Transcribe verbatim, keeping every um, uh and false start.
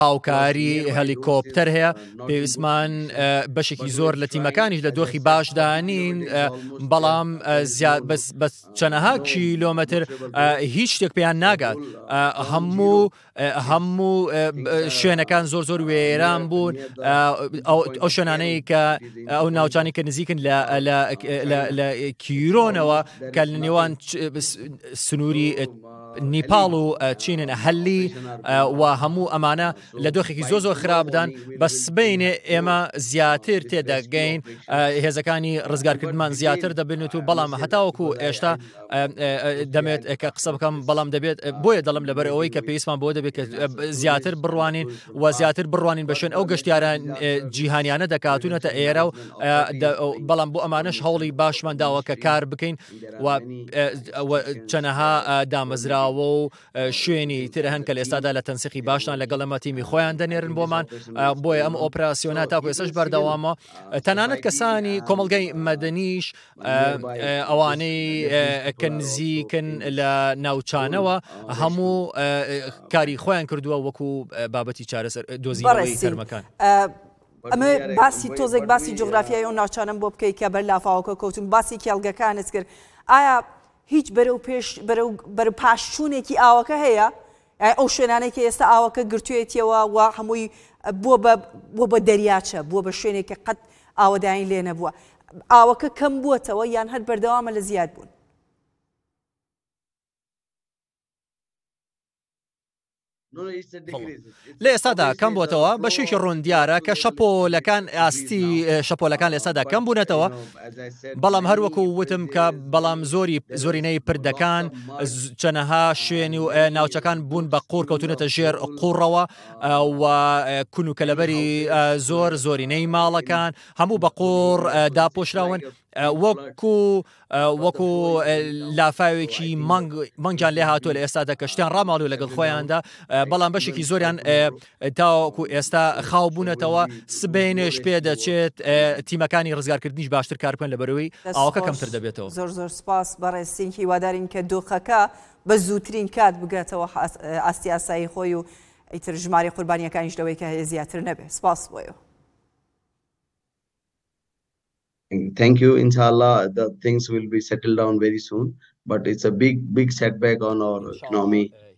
هاوکاری هەلیکۆپتەر هەیە پێویستمان بەشێکی زۆر لە تیمەکانیش لە دۆخی باشدانین بەڵام بە چەندەها کیلۆمەتر هیچ شتێک پێیان ناگات هەموو هەموو شوێنەکان زۆر زۆر وێران بوون ئەو شوێنانەی کە ئەو ناوچانی کە نزیکن لە کیرۆنەوە کە لە نێوان سنووری نیپاڵ و چینن هەلی و هەموو ئەمانە لە دۆخێکی زۆ زۆر خراپدان بە سبەینێ ئێمە زیاتر تێدەگەین هێزەکانی ڕزگارکردمان زیاتر دەبێت و بەڵام هەتاوەکو ئێشتا دەمێت کە قسە بکەم بەڵام دەبێت بۆیە دەڵم لەبەر ئەوەی کە پێویستمان بۆ دەبێت کە زیاتر بڕوانین و زیاتر بڕوانین بە شوێن ئەو گەشتیارە جیهانیانە دەکاتونەتە ئێرە و بەڵام بۆ ئەمانەش هەوڵی باشمان داوە کە کار بکەین و چەنەها دامەزراوە و شوێنی تر هەن کە لە ئێستادا لە تەنسیقی باشان لەگەڵ ئەمە تیمی خۆیان دەنێرن بۆمان بۆیە ئەم ئۆپراسیۆنە تاکو ئێستاش بەردەوامە تەنانەت کەسانی کۆمەڵگەی مەدەنیش ئەوانەی کە نزیکن لە ناوچانەوە هەموو کاری خۆیان کردووە وەکو بابەتی چارەسەر دۆزینەوەی تەرمەکان. ئەمە باسی تۆزێک باسی جغرافیای ئەو ناوچانم بۆ بکەیت کە بەر لافاوەکە کەوتون باسی کێڵگەکانت کرد. ئایا هیچ بەرەو پێش بەرەو پاشچوونێکی ئاوەکە هەیە؟ ئەو شوێنانێکی ئێستا ئاوەکە گرتوێتیەوە و هەمووی بۆ بە دەریاچە بووە بە شوێنێکە قەت ئاوەداین لێ نەبووە. ئاوەکە کەم بووەتەوە یان هەر بەردەوامە لە زیاد بوون؟ لە ئێستادا کەم بووەتەوە بەشێکی ڕوندیارە کە شەپۆلەکان ئاستی شەپۆلەکان لە ئێستادا کەم بوونەتەوە بەڵام هەروەکو وتم کە بەڵام زۆری زۆرینەی پردەکان چەنەها شوێنی و ناوچەکان بوون بە قوڕ کەوتونەتە ژێر قوڕەوە و کون و کەلەبەری زۆر زۆرینەی ماڵەکان هەموو بە قوڕ داپۆشراون وەکو وەکو لافاوێکی مانگیان لێ هاتووە لە ئێستادا کە شتیان ڕاماڵ و لەگەڵ خۆیاندا بەڵام بەشێکی زۆریان تاوەکو ئێستا خاو بوونەتەوە سبێنێش پێ دەچێت تیمەکانی ڕزگارکردنیش باشتر کار بکەن لەبەرەوەی ئاوەکە کەمتر دەبێتەوە. زۆر زۆر سپاس بەڕێستین هیوادارین کە دۆخەکە بە زووترین کات بگاتەوە ئاستی ئاسایی خۆی و ئیتر ژمارە قوربانیەکانیش لەوەی کە هەیە زیاتر نەبێت. سپاس بۆیەوە. Thank you. Inshallah, the things will be settled down very soon. But it's a big, big setback on our economy.